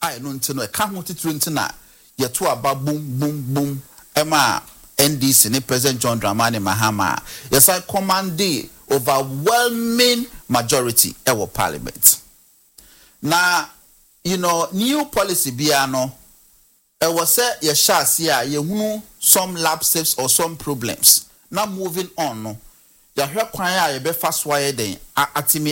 I no ntino e ka ho titru ntina ye to aba boom ema NDC ni President John Dramani Mahama yes I command the overwhelming majority ewo parliament. Now new policy biano was say ye sha sia ye hunu some lapses or some problems. Now moving on no ya hwe kwan a ye be fast wire den atimi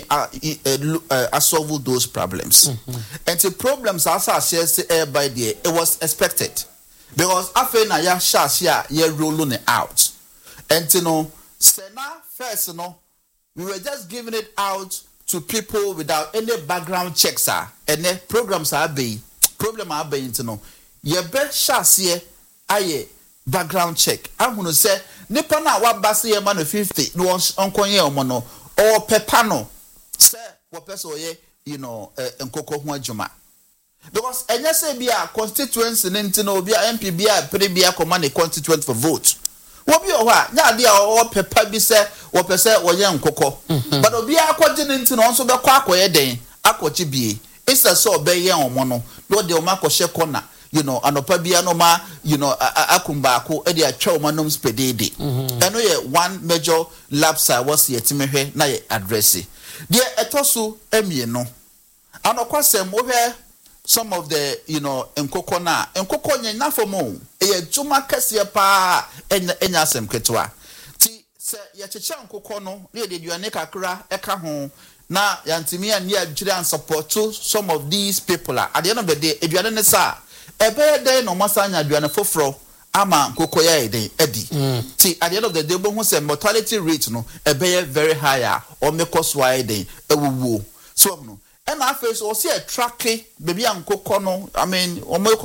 solve those problems. And the problems also share by there it was expected because after na ya sha sia ye rolling it out. And sena first we were just giving it out to people without any background checks and the programs are being problem are being ye be shasiye aye background check I'm going to say nipa na wa basi ye man 50 no onkonye omo no or pepano say wo person ye nkoko ho adwuma because enye say bia constituency ntino obi MP bia pre bia command constituent for vote wobi o ha nya de o pepa bi se wo pese wo ye nkoko but obi akwaje ntino onso be kwa akoye den akwachi bie isa so be ye omo no do de o makoshe corner anopa bia no ma akumba ko e de atwa o manom spedede eno ye one major lapse was ye timehwe na ye address de etoso emie no anokwasem wo hwe some of the nkoko nya fomo e juma kase pa enya asem ketwa ti se ye cheche nkoko no le de duane kakra eka ho na yantimi ani adwire and support to some of these people at the end of the day eduane ne sa ebe dey no masanya aduane foforo ama nkoko ya eden edi see at the end of the day bo hu say mortality rate no ebe very higher or make us why eden ewuwo so no and na face o see a tracking baby nkoko no I mean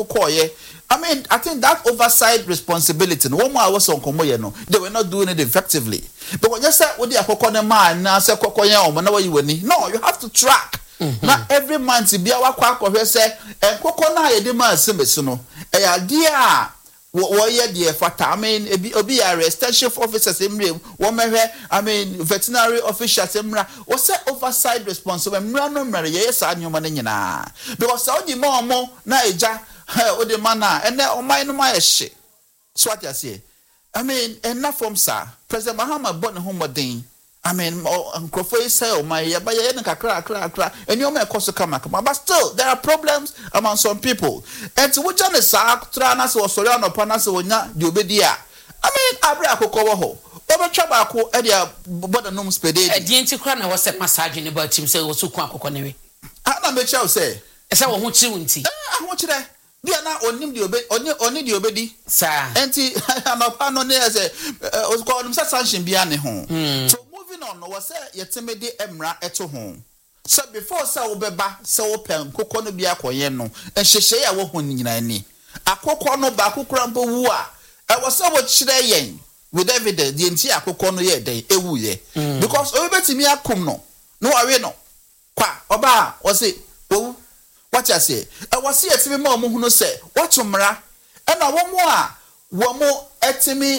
I think that oversight responsibility no one more was on komoye no they were not doing it effectively but when you say what the akoko ne man na say kokoye o na you wani no you have to track. Now every month bia wakwa akwohwe say enkoko na ye de ma asemesu no e ya dia wo ye de fata I mean obi extension officers emre wo mehwe I mean veterinary officials emra wo say oversight responsible emra no mre ye sa nyoma ne nyina because saudi mo na eja o de mana ene o man no ma ye hye so what you say I mean enough from sir President Mahama bon homodin I mean, Crawford say, my kakra, and you may cause come but still, there are problems among some people. And to which on the sack, Tranas or Soriano Panas or not, you be dear. I mean, Abrako Koho, over Chabako, Edia Bodanum Spede. The anti-crana was a massage in about himself or so quack. I make sure say, as I want you, I want you there. They are not on him the obedi, sir. Anti, I'm a pano near was called him such beyond home. So moving on, was say Yetemede Emra eto home. So before Sao Beba, so pen, Cocono Biacoyeno, and Shea Wohun Nani. A cocono baku crampo wua. I was so much yen with evidence the entire cocono ye day, ewu ye. Because over to me a cumno. No, I know. Qua, Oba, was it? Oh. What I say? I was see at me more who say, what mra? And I one more at me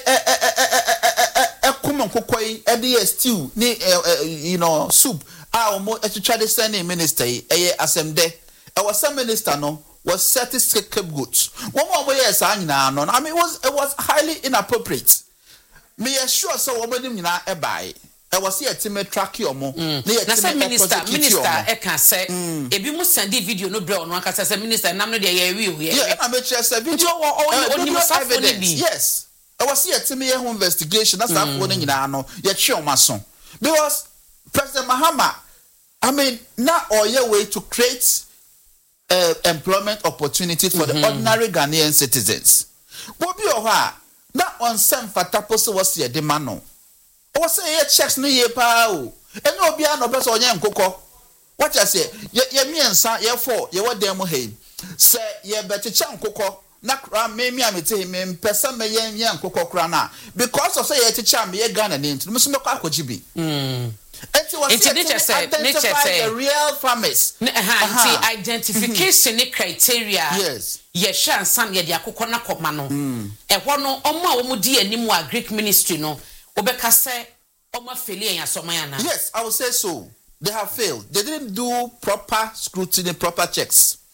a common cocoy, a stew, soup. I more to try to send a minister, asem de. I was some minister no was certificate goods. One more way as I know. I mean, it was highly inappropriate. Me assure so woman a buy. I was here to make track your mo. Minister, I can say, if you must send the video, no brown, one can say, Minister, and I'm not there. Yeah, I'm a just a video or evidence. Yes, I was here to make a home investigation. That's not what I know. Yet, show my son. Because President Mahama, I mean, not all your way to create employment opportunity for the ordinary Ghanaian citizens. What be your heart? Not on some fataposo was here, the mano. O say checks no ye pa o eno bia no person onye nkokọ what you say ye miensa ye for ye wadam he say ye beteche nkokọ na kra me amete me pesa me ye nkokọ kra na because of say ye teche am ye Ghana ne nti muso mekọ akoji bi enti was say the real farmers identification criteria yes ye shan san ye de akokọ na koma no ehwo no omo a wo di animu a Greek ministry no yes, I would say so. They have failed. They didn't do proper scrutiny, proper checks.